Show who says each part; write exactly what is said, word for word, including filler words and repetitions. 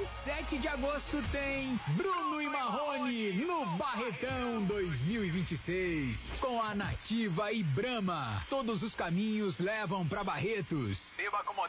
Speaker 1: sete de agosto tem Bruno e Marrone no Barretão dois mil e vinte e seis. Com a Nativa e Brahma. Todos os caminhos levam pra Barretos. Beba